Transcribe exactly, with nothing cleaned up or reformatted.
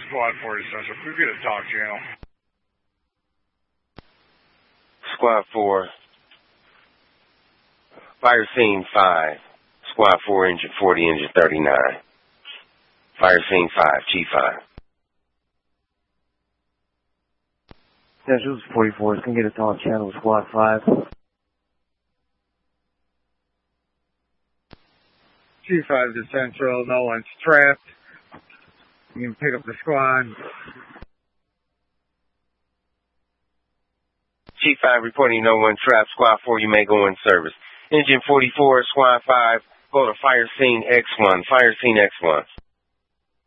Squad four Central. Could we get a talk channel? Squad four. Fire scene five. Squad four, engine forty, engine thirty-nine. Fire scene five, G five. Central forty-four is going to get a talk channel with Squad five. G five to Central, no one's trapped. You can pick up the squad. G five reporting no one trapped. Squad four, you may go in service. Engine forty-four, Squad five, go to fire scene X one. Fire scene X one.